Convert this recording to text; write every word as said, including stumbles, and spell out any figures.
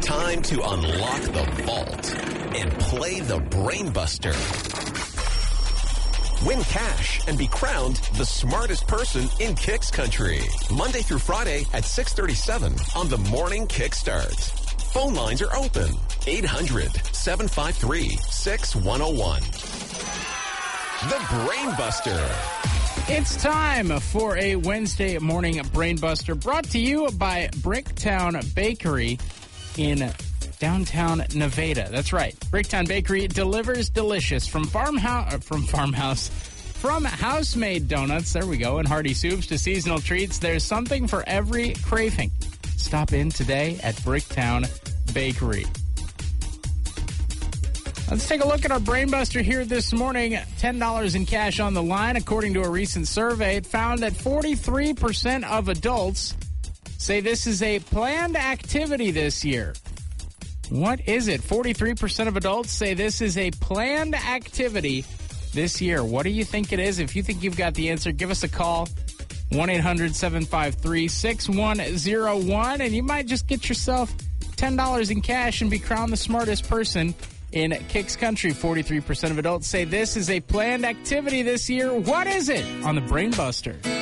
time to unlock the vault and play the Brain Buster. Win cash and be crowned the smartest person in Kicks Country. Monday through Friday at six thirty-seven on the Morning Kickstart. Phone lines are open. eight hundred, seven five three, six one zero one. The Brain Buster. It's time for a Wednesday morning Brain Buster brought to you by Bricktown Bakery in downtown Nevada. That's right. Bricktown Bakery delivers delicious from farmhouse, from farmhouse, from house-made donuts, there we go, and hearty soups to seasonal treats. There's something for every craving. Stop in today at Bricktown Bakery. Let's take a look at our Brainbuster here this morning. ten dollars in cash on the line. According to a recent survey, it found that forty-three percent of adults say this is a planned activity this year. What is it? forty-three percent of adults say this is a planned activity this year. What do you think it is? If you think you've got the answer, give us a call. one eight hundred, seven five three, six one zero one. And you might just get yourself ten dollars in cash and be crowned the smartest person in Kicks Country. forty-three percent of adults say this is a planned activity this year. What is it? On the Brain Buster.